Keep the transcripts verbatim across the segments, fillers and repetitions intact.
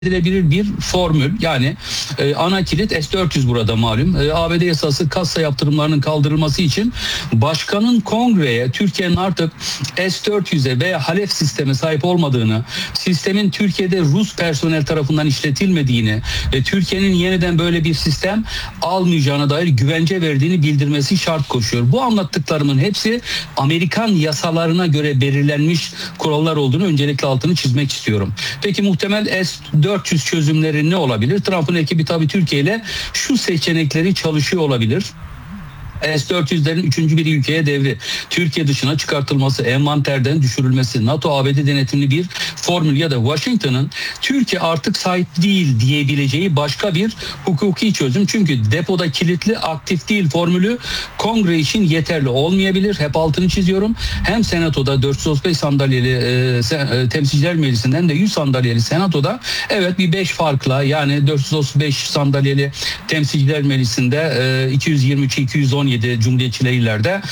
edilebilir bir formül. Yani e, ana kilit S dört yüz burada malum. E, A B D yasası kassa yaptırımlarının kaldırılması için başkanın kongreye Türkiye'nin artık S dört yüze veya Halef sisteme sahip olmadığını, sistemin Türkiye'de Rus personel tarafından işletilmediğini ve Türkiye'nin yeniden böyle bir sistem almayacağına dair güvence verdiğini bildirmesi şart koşuyor. Bu anlattıklarımın hepsi Amerikan yasalarına göre belirlenmiş kurallar olduğunu öncelikle altını çizmek istiyorum. Peki muhtemel S dört yüz çözümleri ne olabilir? Trump'ın ekibi tabii Türkiye ile şu seçenekleri çalışıyor olabilir. S dört yüzlerin üçüncü bir ülkeye devri, Türkiye dışına çıkartılması, envanterden düşürülmesi, NATO A B D denetimli bir formül ya da Washington'ın Türkiye artık sahip değil diyebileceği başka bir hukuki çözüm. Çünkü depoda kilitli aktif değil formülü kongre için yeterli olmayabilir. Hep altını çiziyorum. Hem senatoda dört yüz otuz beş sandalyeli e, temsilciler meclisinden de yüz sandalyeli senatoda evet bir beş farkla, yani dört yüz otuz beş sandalyeli temsilciler meclisinde e, iki yüz yirmi üç iki yüz on Cumhuriyetçilerde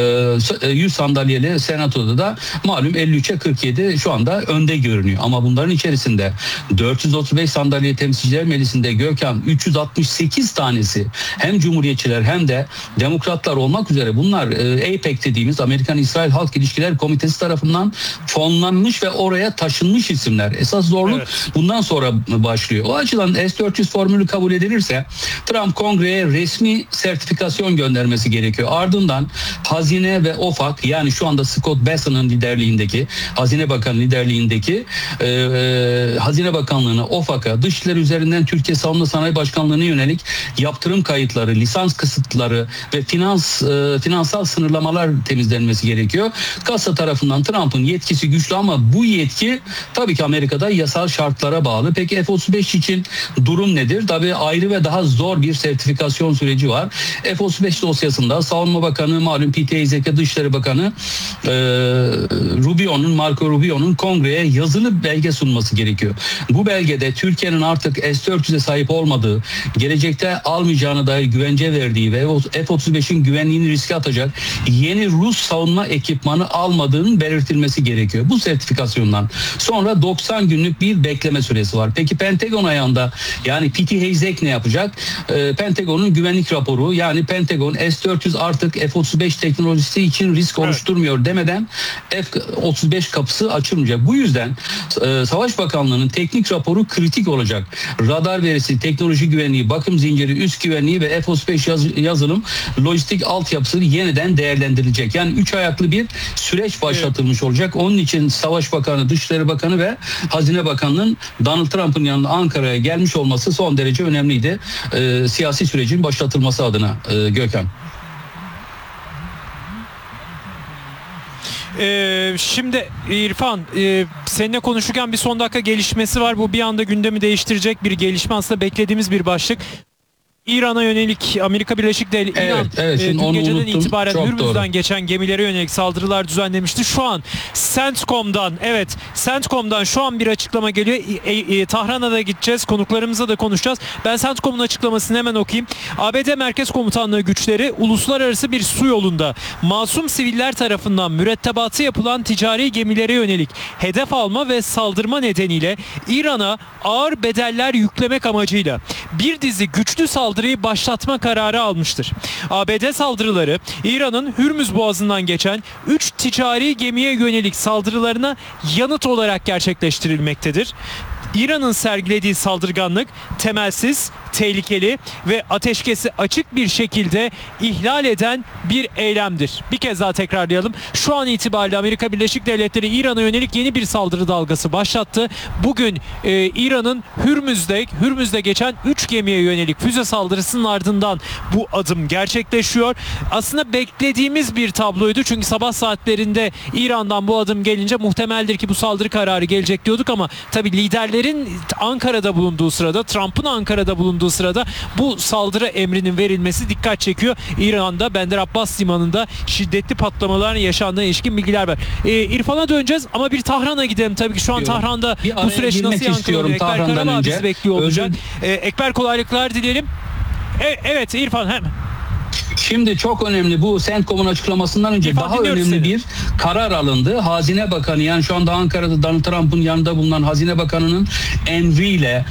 yüz sandalyeli senatoda da malum elli üçe kırk yedi şu anda önde görünüyor. Ama bunların içerisinde dört yüz otuz beş sandalyeli temsilciler meclisinde Gökhan üç yüz altmış sekiz tanesi hem Cumhuriyetçiler hem de Demokratlar olmak üzere bunlar A P E C dediğimiz Amerikan-İsrail Halk İlişkiler Komitesi tarafından fonlanmış ve oraya taşınmış isimler. Esas zorluk evet. bundan sonra başlıyor. O açıdan S dört yüz formülü kabul edilirse Trump kongreye resmi sertifikasyon göndermesi gerekiyor. Ardından Hazine ve OFAK, yani şu anda Scott Bessent'ın liderliğindeki, Hazine Bakanı liderliğindeki e, e, Hazine Bakanlığı'na, OFAK'a, dışişleri üzerinden Türkiye Savunma Sanayi Başkanlığı'na yönelik yaptırım kayıtları, lisans kısıtları ve finans e, finansal sınırlamalar temizlenmesi gerekiyor. Kassa tarafından Trump'ın yetkisi güçlü ama bu yetki tabii ki Amerika'da yasal şartlara bağlı. Peki F otuz beş için durum nedir? Tabii ayrı ve daha zor bir sertifikasyon süreci var. F otuz beş dosyasında Savunma Bakanı, malum Pete Hegseth, Dışişleri Bakanı e, Rubio'nun, Marco Rubio'nun kongreye yazılı belge sunması gerekiyor. Bu belgede Türkiye'nin artık S dört yüze sahip olmadığı, gelecekte almayacağına dair güvence verdiği ve F otuz beşin güvenliğini riske atacak yeni Rus savunma ekipmanı almadığının belirtilmesi gerekiyor. Bu sertifikasyondan sonra doksan günlük bir bekleme süresi var. Peki Pentagon ayağında, yani Pete Hegseth ne yapacak? E, Pentagon'un güvenlik raporu, yani Pentagon S dört yüz artık F otuz beş teknolojisi için risk evet. oluşturmuyor demeden F otuz beş kapısı açılmayacak. Bu yüzden e, Savaş Bakanlığı'nın teknik raporu kritik olacak. Radar verisi, teknoloji güvenliği, bakım zinciri, üst güvenliği ve F otuz beş yaz, yazılım, lojistik altyapısı yeniden değerlendirilecek. Yani üç ayaklı bir süreç başlatılmış evet. olacak. Onun için Savaş Bakanı, Dışişleri Bakanı ve Hazine Bakanı'nın Donald Trump'ın yanına Ankara'ya gelmiş olması son derece önemliydi. E, siyasi sürecin başlatılması adına e, Gökhan. Ee, şimdi İrfan, e, seninle konuşurken bir son dakika gelişmesi var. Bu bir anda gündemi değiştirecek bir gelişme, aslında beklediğimiz bir başlık. İran'a yönelik Amerika Birleşik Devletleri evet, İran evet, e, dün geceden unuttum. itibaren Çok Hürmüz'den doğru. geçen gemilere yönelik saldırılar düzenlemişti. Şu an CENTCOM'dan evet CENTCOM'dan şu an bir açıklama geliyor. E, e, Tahran'a da gideceğiz. Konuklarımızla da konuşacağız. Ben CENTCOM'un açıklamasını hemen okuyayım. A B D Merkez Komutanlığı güçleri uluslararası bir su yolunda masum siviller tarafından mürettebatı yapılan ticari gemilere yönelik hedef alma ve saldırma nedeniyle İran'a ağır bedeller yüklemek amacıyla bir dizi güçlü saldırı saldırıyı başlatma kararı almıştır. A B D saldırıları İran'ın Hürmüz Boğazı'ndan geçen üç ticari gemiye yönelik saldırılarına yanıt olarak gerçekleştirilmektedir. İran'ın sergilediği saldırganlık temelsiz, tehlikeli ve ateşkesi açık bir şekilde ihlal eden bir eylemdir. Bir kez daha tekrarlayalım. Şu an itibariyle Amerika Birleşik Devletleri İran'a yönelik yeni bir saldırı dalgası başlattı. Bugün e, İran'ın Hürmüz'de, Hürmüz'de geçen üç gemiye yönelik füze saldırısının ardından bu adım gerçekleşiyor. Aslında beklediğimiz bir tabloydu. Çünkü sabah saatlerinde İran'dan bu adım gelince muhtemeldir ki bu saldırı kararı gelecek diyorduk ama tabii liderleri Ankara'da bulunduğu sırada, Trump'ın Ankara'da bulunduğu sırada bu saldırı emrinin verilmesi dikkat çekiyor. İran'da Bender Abbas limanında şiddetli patlamaların yaşandığı ilişkin bilgiler var. Ee, İrfan'a döneceğiz ama bir Tahran'a gidelim. Tabii ki şu an Tahran'da bu süreç nasıl yankılanıyor? Ekber Karabağ bizi bekliyor olacak. Ee, Ekber kolaylıklar dileyelim. E, evet İrfan hemen. Şimdi çok önemli, bu CENTCOM'un açıklamasından önce İfade daha dinliyoruz önemli seni. bir karar alındı. Hazine Bakanı, yani şu anda Ankara'da Donald Trump'ın yanında bulunan Hazine Bakanı'nın emriyle